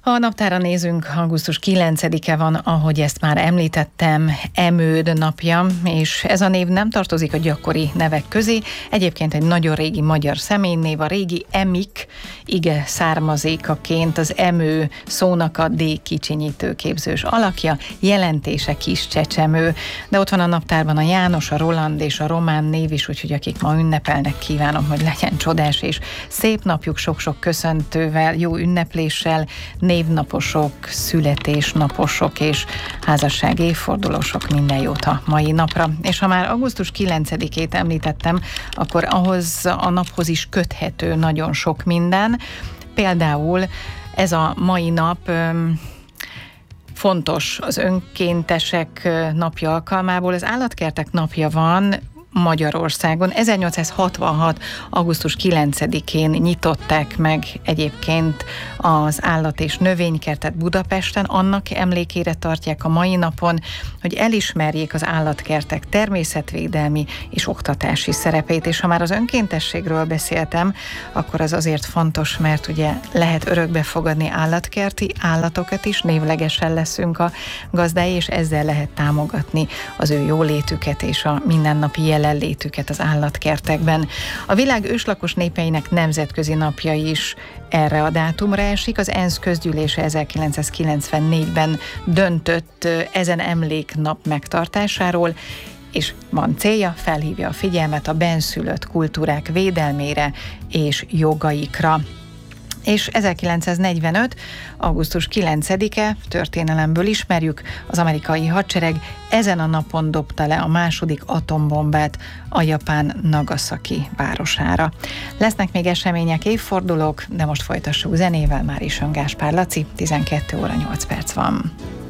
Ha a naptára nézünk, augusztus 9-e van, ahogy ezt már említettem, Emőd napja, és ez a név nem tartozik a gyakori nevek közé. Egyébként egy nagyon régi magyar személynév, a régi emik ige származékaként az emő szónak a D kicsinyítő képzős alakja, jelentése kis csecsemő. De ott van a naptárban a János, a Roland és a Román név is, úgyhogy akik ma ünnepelnek, kívánom, hogy legyen csodás és szép napjuk, sok-sok köszöntővel, jó ünnepléssel, névnaposok, születésnaposok és házasság évfordulósok, minden jót a mai napra. És ha már augusztus 9-ét említettem, akkor ahhoz a naphoz is köthető nagyon sok minden. Például ez a mai nap fontos az önkéntesek napja alkalmából. Az állatkertek napja van Magyarországon. 1866. augusztus 9-én nyitották meg egyébként az állat- és növénykertet Budapesten. Annak emlékére tartják a mai napon, hogy elismerjék az állatkertek természetvédelmi és oktatási szerepét. És ha már az önkéntességről beszéltem, akkor az azért fontos, mert ugye lehet örökbe fogadni állatkerti állatokat is, névlegesen leszünk a gazdái, és ezzel lehet támogatni az ő jólétüket és a mindennapi jelenlétüket az állatkertekben. A világ őslakos népeinek nemzetközi napja is erre a dátumra esik. Az ENSZ közgyűlése 1994-ben döntött ezen emléknap megtartásáról, és van célja, felhívja a figyelmet a bennszülött kultúrák védelmére és jogaikra. És 1945. augusztus 9-e, történelemből ismerjük, az amerikai hadsereg ezen a napon dobta le a második atombombát a japán Nagasaki városára. Lesznek még események, évfordulók, de most folytassuk zenével, már is Gáspár Laci, 12 óra 8 perc van.